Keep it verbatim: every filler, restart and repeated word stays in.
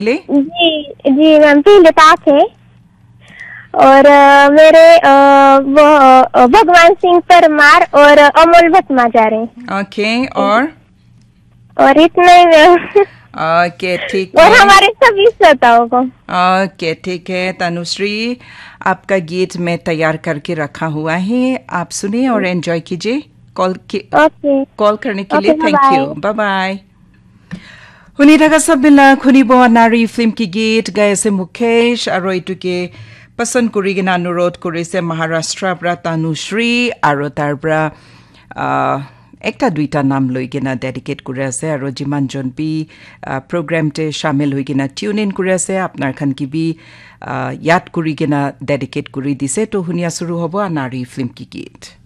ले जी जी मैम पहले पाक है और uh, मेरे uh, वो uh, भगवान सिंह परमार और uh, अमोल भटमाचार्य। ओके और और इतना ही मैम। ओके ठीक और है। हमारे सभी श्रोताओं को। ओके ठीक है तनुश्री, आपका गीत मैं तैयार करके रखा हुआ है, आप सुनिए और एंजॉय कीजिए। कॉल ओके कॉल करने के लिए okay thank you, bye. Bye bye. শুনি থকা সববিলাক শুনিব নাৰী ফিল্ম কি গীত গাই আছে মুকেশ আৰু এইটোকে পচন্দ কৰি কিনে অনুৰোধ কৰিছে মহাৰাষ্ট্ৰৰ পৰা তনুশ্ৰী আৰু তাৰ পৰা একটা দুইটা নাম লৈ কিনে ডেডিকেট কৰি আছে আৰু যিমানজন বি প্ৰগ্ৰামতে শামিল হৈ কিনে টিউন ইন কৰি আছে আপোনাৰ খান কিবি ইয়াত কৰি কিনে ডেডিকেট কৰি দিছে তো শুনিয়া শুৰু হ'ব নাৰী ফিল্ম কি গীত।